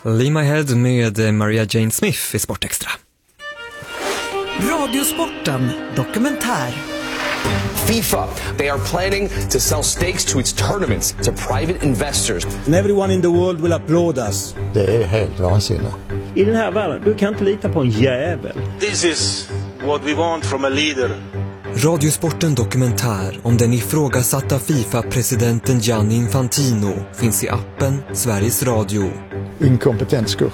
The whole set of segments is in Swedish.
Leave My Head med Maria Jane Smith i Sportextra. Radiosporten dokumentär. FIFA, they are planning to sell stakes to its tournaments to private investors. And everyone in the world will applaud us. Det är helt vansinnigt. I den här världen, du kan inte lita på en jävel. This is what we want from a leader. Radiosporten dokumentär om den ifrågasatta FIFA-presidenten Gianni Infantino finns i appen Sveriges Radio. Inkompetent skurk.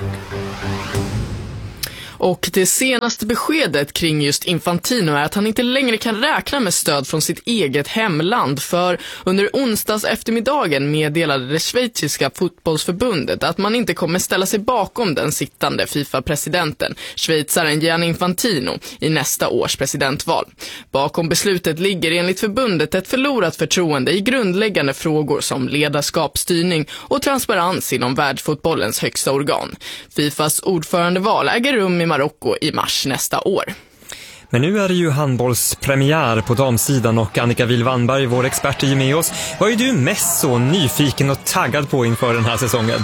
Och det senaste beskedet kring just Infantino är att han inte längre kan räkna med stöd från sitt eget hemland, för under onsdags eftermiddagen meddelade det schweiziska fotbollsförbundet att man inte kommer ställa sig bakom den sittande FIFA-presidenten, schweizaren Gianni Infantino, i nästa års presidentval. Bakom beslutet ligger enligt förbundet ett förlorat förtroende i grundläggande frågor som ledarskap, styrning och transparens inom världsfotbollens högsta organ. FIFAs ordförandeval äger rum i Marocko i mars nästa år. Men nu är det ju handbollspremiär på damsidan och Annika Wihl-Wannberg, vår expert, är med oss. Vad är du mest så nyfiken och taggad på inför den här säsongen?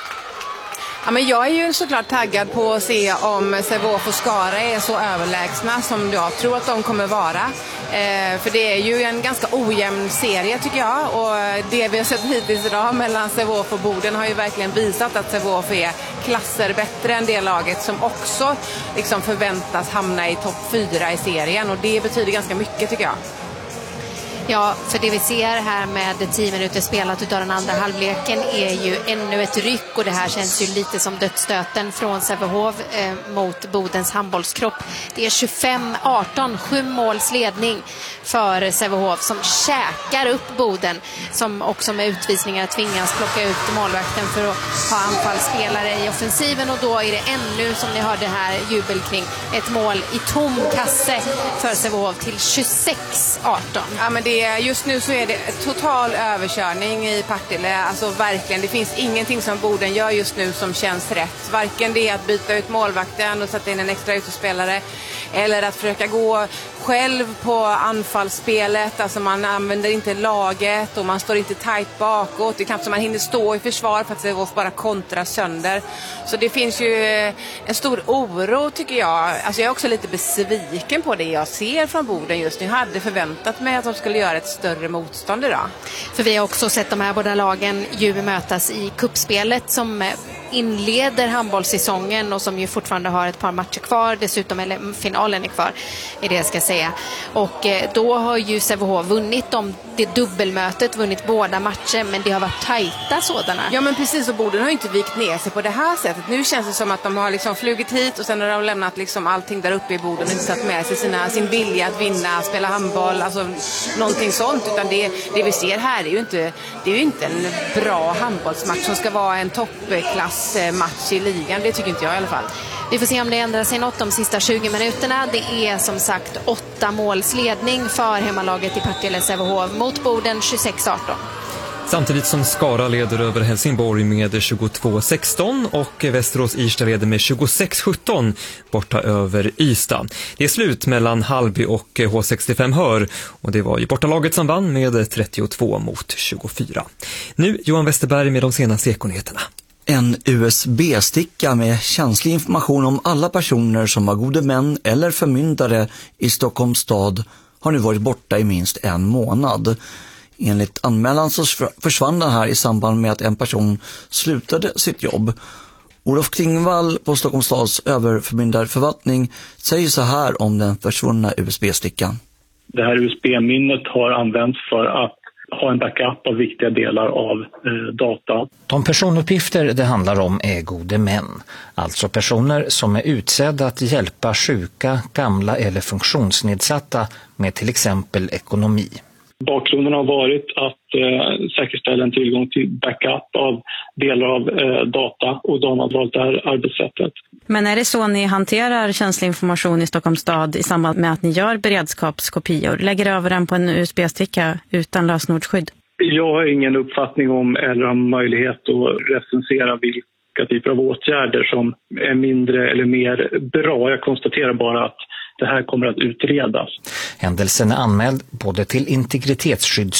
Ja, men jag är ju såklart taggad på att se om Sävehof och Skara är så överlägsna som jag tror att de kommer vara. För det är ju en ganska ojämn serie tycker jag, och det vi har sett hittills idag mellan Sävehof och Boden har ju verkligen visat att Sävehof är klasser bättre än det laget som också liksom förväntas hamna i topp 4 i serien, och det betyder ganska mycket tycker jag. Ja, för det vi ser här med 10 minuter spelat utav den andra halvleken är ju ännu ett ryck, och det här känns ju lite som dödsstöten från Sävehof mot Bodens handbollskropp. Det är 25-18, 7 måls ledning för Sävehof som käkar upp Boden, som också med utvisningar tvingas plocka ut målvakten för att ha anfallsspelare i offensiven, och då är det ännu, som ni hörde här, jubel kring ett mål i tom kasse för Sävehof till 26-18. Ja, men just nu så är det total överkörning i Partille. Alltså verkligen, det finns ingenting som Boden gör just nu som känns rätt. Varken det att byta ut målvakten och sätta in en extra utespelare, eller att försöka gå själv på anfallsspelet. Alltså man använder inte laget och man står inte tajt bakåt. Det är knappt som man hinner stå i försvar för att det bara kontrar sönder. Så det finns ju en stor oro tycker jag. Alltså jag är också lite besviken på det jag ser från Boden just nu. Jag hade förväntat mig att de skulle göra ett större motstånd idag. För vi har också sett de här båda lagen ju mötas i kuppspelet som inleder handbollssäsongen och som ju fortfarande har ett par matcher kvar, dessutom eller finalen är kvar i det jag ska säga. Och då har ju Sävehof vunnit det dubbelmötet, vunnit båda matcher, men det har varit tajta sådana. Ja men precis, och Boden har ju inte vikt ner sig på det här sättet. Nu känns det som att de har liksom flugit hit och sen har de lämnat liksom allting där uppe i Boden och inte satt med sig sin vilja att vinna, spela handboll, alltså någonting sånt, utan det vi ser här är ju inte en bra handbollsmatch som ska vara en toppklass match i ligan, det tycker inte jag i alla fall. Vi får se om det ändrar sig något de sista 20 minuterna. Det är som sagt 8 måls ledning för hemmalaget i Partille Sävehof mot Boden 26-18. Samtidigt som Skara leder över Helsingborg med 22-16 och Västerås-Irsta leder med 26-17 borta över Ystad. Det är slut mellan Hallby och H65 Hör, och det var ju bortalaget som vann med 32-24. Nu Johan Westerberg med de senaste ekonyheterna. En USB-sticka med känslig information om alla personer som var gode män eller förmyndare i Stockholms stad har nu varit borta i minst 1 månad. Enligt anmälan så försvann den här i samband med att en person slutade sitt jobb. Olof Klingvall på Stockholms stads överförmyndarförvaltning säger så här om den försvunna USB-stickan. Det här USB-minnet har använts för att ha en backup av viktiga delar av data. De personuppgifter det handlar om är gode män, alltså personer som är utsedda att hjälpa sjuka, gamla eller funktionsnedsatta med till exempel ekonomi. Bakgrunden har varit att säkerställa en tillgång till backup av delar av data, och de har valt det här arbetssättet. Men är det så ni hanterar känslig information i Stockholms stad i samband med att ni gör beredskapskopior? Lägger över den på en USB-sticka utan lösenordsskydd? Jag har ingen uppfattning om eller har möjlighet att recensera vilka typer av åtgärder som är mindre eller mer bra. Jag konstaterar bara att det här kommer att utredas. Händelsen är anmäld både till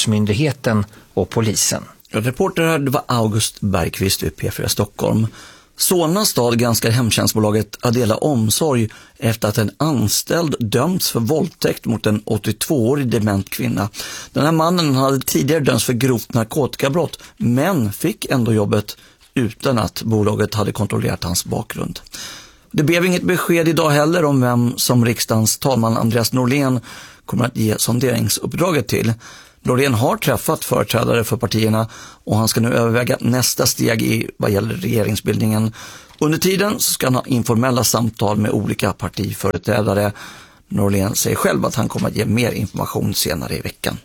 Integritetsskyddsmyndigheten och polisen. Reporter det var August Bergqvist vid P4 Stockholm. Solna stad granskar hemtjänstbolaget Adela Omsorg efter att en anställd dömts för våldtäkt mot en 82-årig dement kvinna. Den här mannen hade tidigare dömts för grovt narkotikabrott men fick ändå jobbet utan att bolaget hade kontrollerat hans bakgrund. Det blev inget besked idag heller om vem som riksdagens talman Andreas Norlén kommer att ge sonderingsuppdraget till. Norlén har träffat företrädare för partierna och han ska nu överväga nästa steg i vad gäller regeringsbildningen. Under tiden så ska han ha informella samtal med olika partiföreträdare. Norlén säger själv att han kommer att ge mer information senare i veckan.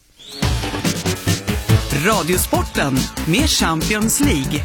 Radiosporten med Champions League.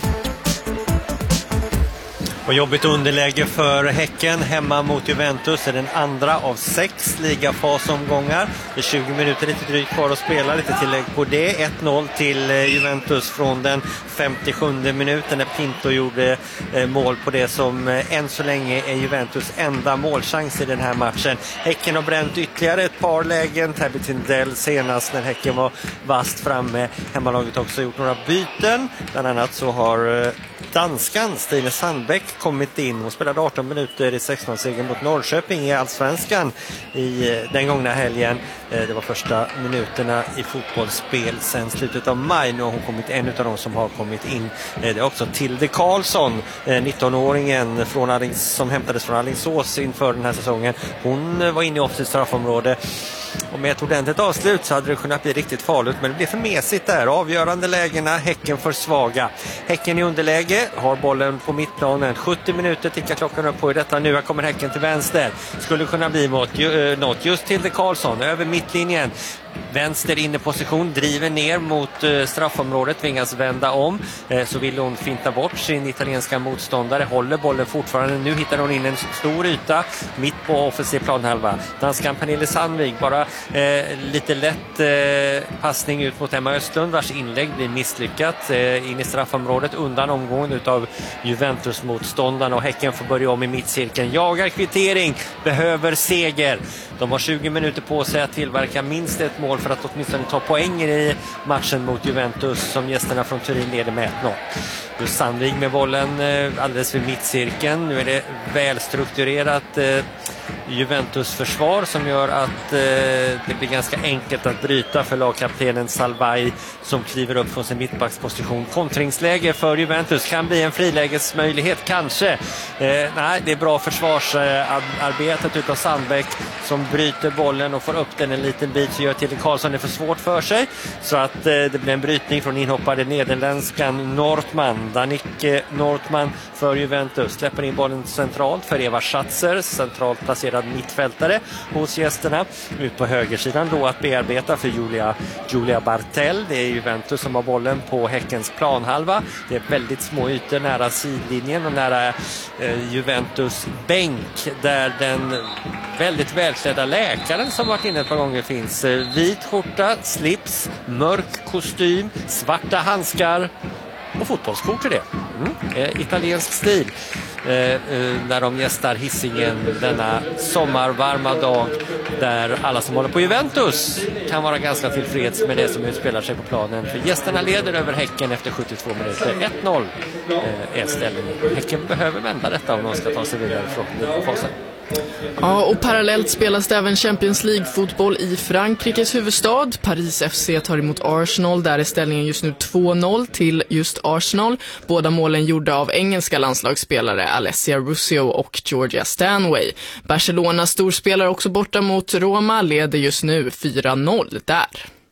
Och jobbigt underläge för Häcken hemma mot Juventus är den andra av 6 ligafasomgångar. Det är 20 minuter lite drygt kvar att spela, lite tillägg på det. 1-0 till Juventus från den 57 minuten när Pinto gjorde mål på det som än så länge är Juventus enda målchans i den här matchen. Häcken har bränt ytterligare ett par lägen. Tabby Tindell senast när Häcken var vast framme. Hemmalaget också gjort några byten. Bland annat så har danskan Stine Sandbäck kommit in och spelade 18 minuter i 16-segern mot Norrköping i Allsvenskan i den gångna helgen. Det var första minuterna i fotbollsspel sedan slutet av maj. Nu har hon kommit en av de som har kommit in. Det är också Tilde Karlsson, 19-åringen som hämtades från Alingsås inför den här säsongen. Hon var inne i offensivt straffområde. Och med ett ordentligt avslut så hade det kunnat bli riktigt farligt, men det blev för mesigt där. Avgörande lägena, Häcken för svaga. Häcken i underläge, har bollen på mittplanen. 70 minuter tickar klockan upp på i detta. Nu kommer Häcken till vänster. Skulle kunna bli något just till Karlsson över mittlinjen. Vänster inne position, driver ner mot straffområdet, tvingas vända om. Så vill hon finta bort sin italienska motståndare, håller bollen fortfarande. Nu hittar hon in en stor yta mitt på offensiv planhalva. Danskan Pernille Sandvik, bara lite lätt passning ut mot Emma Östlund, vars inlägg blir misslyckat in i straffområdet, undan omgången utav Juventus motståndarna, och Häcken får börja om i mittcirkeln. Jagar kvittering, behöver seger. De har 20 minuter på sig att tillverka minst ett mål för att åtminstone ta poängen i matchen mot Juventus som gästerna från Turin leder med 1-0. Just Sandvik med bollen alldeles vid mittcirkeln. Nu är det välstrukturerat Juventus-försvar som gör att det blir ganska enkelt att bryta för lagkaptenen Salvai som kliver upp från sin mittbacksposition. Kontringsläge för Juventus kan bli en frilägesmöjlighet kanske. Nej, det är bra försvarsarbetet utav Sandbäck som bryter bollen och får upp den en liten bit, så gör till Karlsson det för svårt för sig, så att det blir en brytning från inhoppade nederländskan Nortman. Danique Nortman för Juventus släpper in bollen centralt för Eva Schatzer, centralt placerad mittfältare hos gästerna. Ut på högersidan då att bearbeta för Julia Bartell. Det är Juventus som har bollen på Häckens planhalva. Det är väldigt små ytor nära sidlinjen och nära Juventus bänk, där den väldigt välklädda läkaren som varit inne ett par gånger finns. Vit skjorta, slips, mörk kostym, svarta handskar och fotbollskort till det. Italiensk stil. När de gästar Hisingen denna sommarvarma dag, där alla som håller på Juventus kan vara ganska tillfreds med det som utspelar sig på planen. För gästerna leder över Häcken efter 72 minuter. 1-0 är ställningen. Häcken behöver vända detta om de ska ta sig vidare från fasen. Ja, och parallellt spelas det även Champions League-fotboll i Frankrikes huvudstad. Paris FC tar emot Arsenal. Där är ställningen just nu 2-0 till just Arsenal. Båda målen gjorda av engelska landslagsspelare Alessia Ruscio och Georgia Stanway. Barcelona storspelar också borta mot Roma, leder just nu 4-0 där.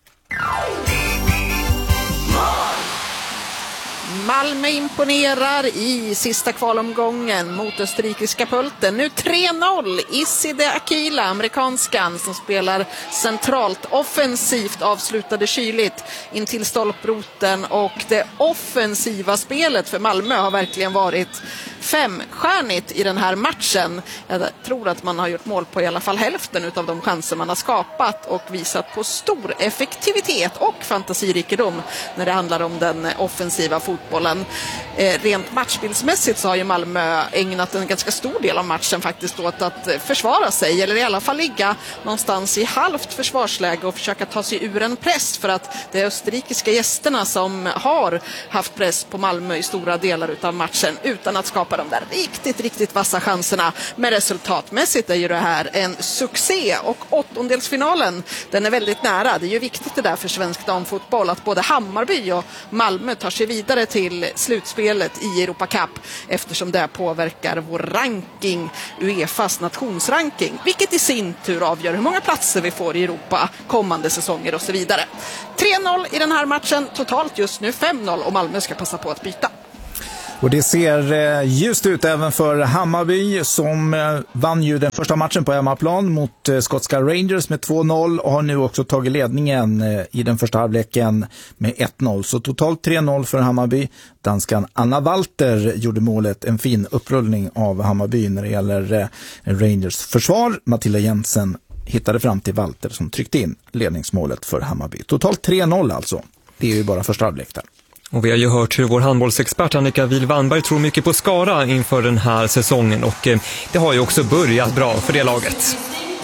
Malmö imponerar i sista kvalomgången mot österrikiska Pölten. Nu 3-0. Iside Akila, amerikanskan som spelar centralt offensivt, avslutade kyligt in till stolproten, och det offensiva spelet för Malmö har verkligen varit femstjärnigt i den här matchen. Jag tror att man har gjort mål på i alla fall hälften av de chanser man har skapat och visat på stor effektivitet och fantasirikedom när det handlar om den offensiva fotbollen. Rent matchbildsmässigt så har ju Malmö ägnat en ganska stor del av matchen faktiskt åt att försvara sig, eller i alla fall ligga någonstans i halvt försvarsläge och försöka ta sig ur en press, för att det är österrikiska gästerna som har haft press på Malmö i stora delar av matchen utan att skapa de där riktigt vassa chanserna. Men resultatmässigt är ju det här en succé, och åttondelsfinalen, den är väldigt nära. Det är ju viktigt det där för svensk damfotboll att både Hammarby och Malmö tar sig vidare till slutspelet i Europa Cup, eftersom det påverkar vår ranking, UEFAs nationsranking, vilket i sin tur avgör hur många platser vi får i Europa kommande säsonger och så vidare. 3-0 i den här matchen, totalt just nu 5-0, och Malmö ska passa på att byta. Och det ser just ut även för Hammarby, som vann ju den första matchen på hemmaplan mot skotska Rangers med 2-0 och har nu också tagit ledningen i den första halvleken med 1-0. Så totalt 3-0 för Hammarby. Danskan Anna Walter gjorde målet, en fin upprullning av Hammarby när det gäller Rangers försvar. Matilda Jensen hittade fram till Walter som tryckte in ledningsmålet för Hammarby. Totalt 3-0 alltså. Det är ju bara första halvlek där. Och vi har ju hört hur vår handbollsexpert Annika Wihl-Wannberg tror mycket på Skara inför den här säsongen, och det har ju också börjat bra för det laget.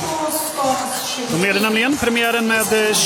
De leder nämligen premiären med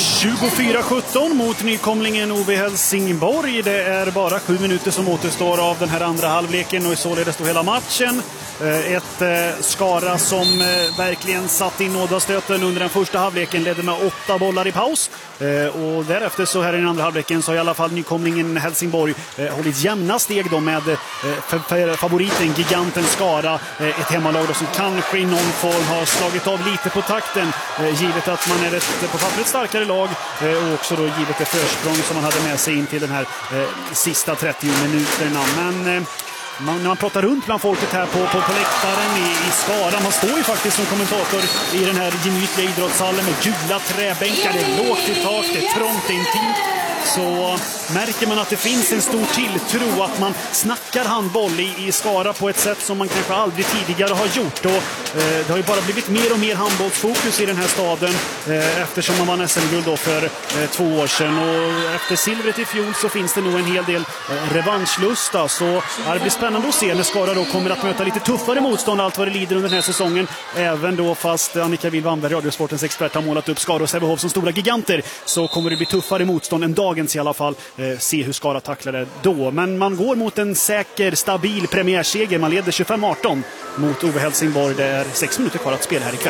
24-17 mot nykomlingen OV Helsingborg. Det är bara 7 minuter som återstår av den här andra halvleken, och således då hela matchen. Ett Skara som verkligen satt in nådastöten under den första halvleken, ledde med 8 bollar i paus. Och därefter så här i den andra halvleken så har i alla fall nykomlingen Helsingborg hållit jämna steg då med favoriten, giganten Skara. Ett hemmalag då som kanske i någon form har slagit av lite på takten, givet att man är ett på pappret starkare lag, och också då givet det försprång som man hade med sig in till den här sista 30 minuterna. Men när man pratar runt bland folket här på läktaren i Skara, man står ju faktiskt som kommentator i den här gemytliga idrottshallen med gula träbänkar, det är lågt i tak, det är trångt, intimt, så märker man att det finns en stor tilltro att man snackar handboll i Skara på ett sätt som man kanske aldrig tidigare har gjort. Och det har ju bara blivit mer och mer handbollsfokus i den här staden eftersom man vann SM-guld då för 2 år sedan. Och efter silvret i fjol så finns det nog en hel del revanschlusta, så det blir spännande att se när Skara då kommer att möta lite tuffare motstånd allt vad det lider under den här säsongen. Även då fast Annika Wihl-Wannberg, Radiosportens expert, har målat upp Skara och Sävehof som stora giganter, så kommer det bli tuffare motstånd än dagens i alla fall. Se hur Skara tacklar det då. Men man går mot en säker, stabil premiärseger. Man leder 25-18 mot OV Helsingborg. Det är 6 minuter kvar att spela här ikväll.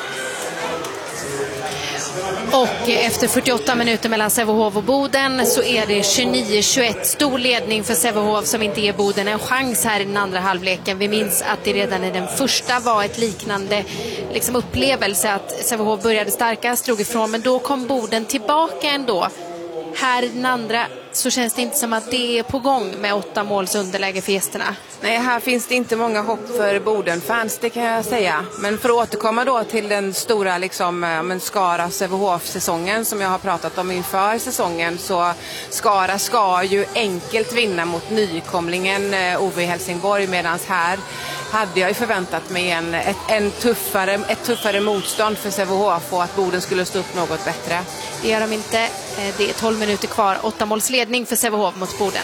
Och efter 48 minuter mellan Sävehof och Boden så är det 29-21. Stor ledning för Sävehof som inte ger Boden en chans här i den andra halvleken. Vi minns att det redan i den första var ett liknande upplevelse, att Sävehof började starkast, drog ifrån, men då kom Boden tillbaka ändå. Här i den andra så känns det inte som att det är på gång med 8 måls underläge för gästerna. Nej, här finns det inte många hopp för Boden-fans, det kan jag säga. Men för att återkomma då till den stora Skara-Sävehof-säsongen som jag har pratat om inför säsongen, så Skara ska ju enkelt vinna mot nykomlingen OV Helsingborg, medan här hade jag ju förväntat mig ett tuffare motstånd för Sävehof och att Boden skulle stå upp något bättre. Det gör de inte. Det är 12 minuter kvar. 8 måls ledning för Sävehof mot Boden.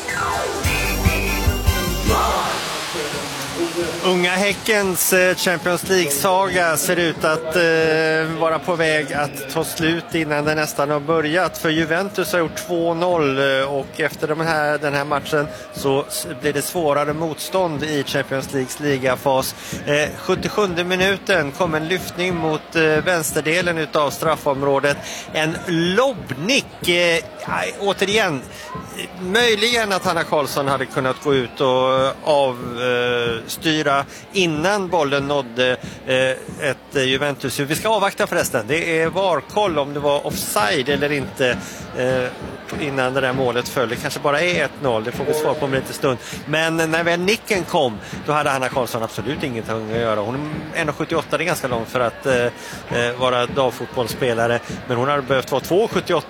Unga Häckens Champions League-saga ser ut att vara på väg att ta slut innan det nästan har börjat. För Juventus har gjort 2-0 och efter den här matchen så blir det svårare motstånd i Champions Leagues ligafas. 77 minuten kom en lyftning mot vänsterdelen utav straffområdet. En lobbnick, återigen, möjligen att Hanna Karlsson hade kunnat gå ut och avstyra innan bollen nådde ett Juventus. Vi ska avvakta förresten. Det är VAR-koll om det var offside eller inte innan det där målet föll. Det kanske bara är 1-0. Det får vi svar på om en liten stund. Men när väl nicken kom, då hade Hanna Karlsson absolut ingenting att göra. Hon är 1,78, det är ganska långt för att vara dagfotbollsspelare. Men hon hade behövt vara 2,78 eller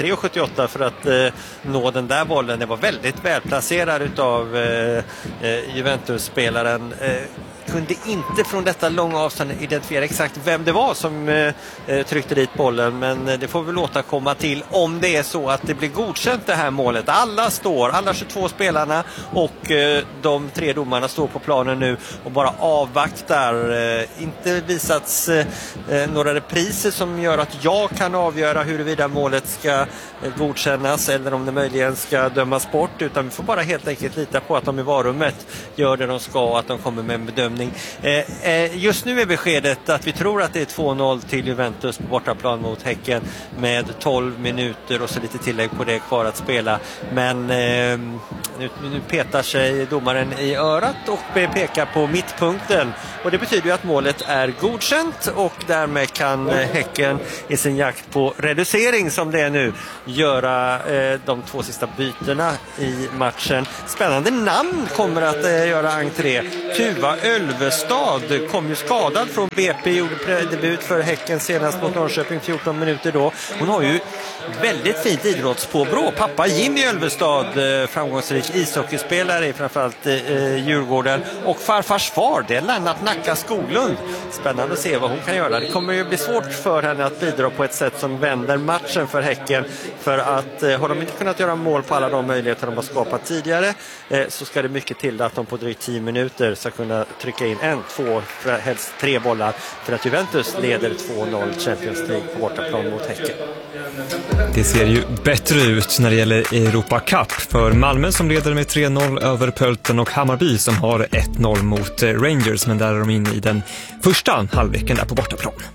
73,78 för att nå den där bollen. Det var väldigt välplacerad utav Juventus-spelaren. Kunde inte från detta långa avstånd identifiera exakt vem det var som tryckte dit bollen, men det får väl återkomma till om det är så att det blir godkänt det här målet. Alla 22 spelarna och de 3 domarna står på planen nu och bara avvaktar. Inte visats några repriser som gör att jag kan avgöra huruvida målet ska godkännas eller om det möjligen ska dömas bort, utan vi får bara helt enkelt lita på att de i varummet gör det de ska och att de kommer med en bedömning. Just nu är beskedet att vi tror att det är 2-0 till Juventus på bortaplan mot Häcken med 12 minuter och så lite tillägg på det kvar att spela. Men nu petar sig domaren i örat och pekar på mittpunkten, och det betyder ju att målet är godkänt, och därmed kan Häcken i sin jakt på reducering som det är nu göra de 2 sista bytena i matchen. Spännande namn kommer att göra entré. Tuva Ölvestad kom ju skadad från BP, gjorde debut för Häcken senast mot Norrköping 14 minuter då. Hon har ju väldigt fint idrottspåbrå. Pappa Jimmy Ölvestad, framgångsrik ishockeyspelare i framförallt Djurgården, och farfars far, det är Lennart Nacka Skoglund. Spännande att se vad hon kan göra. Det kommer ju bli svårt för henne att bidra på ett sätt som vänder matchen för Häcken, för att har de inte kunnat göra mål på alla de möjligheter de har skapat tidigare, så ska det mycket till att de på drygt 10 minuter ska kunna trycka in 1, 2, helst 3 bollar för att Juventus leder 2-0 Champions League på bortaplan mot Häcken. Det ser ju bättre ut när det gäller Europa Cup för Malmö som leder med 3-0 över Pölten och Hammarby som har 1-0 mot Rangers, men där är de inne i den första halvleken där på bortaplan.